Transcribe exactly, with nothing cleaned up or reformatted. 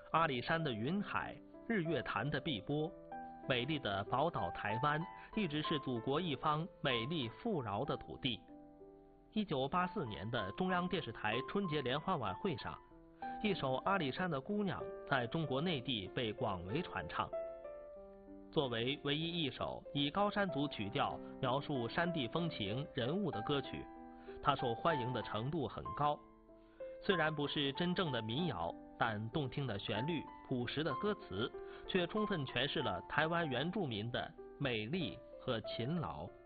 阿里山的云海，日月潭的碧波，美丽的宝岛台湾，一直是祖国一方美丽富饶的土地。一九八四年的中央电视台春节联欢晚会上，一首《阿里山的姑娘》在中国内地被广为传唱。作为唯一一首以高山族曲调描述山地风情人物的歌曲，它受欢迎的程度很高。虽然不是真正的民谣，但动听的旋律、朴实的歌词，却充分诠释了台湾原住民的美丽和勤劳。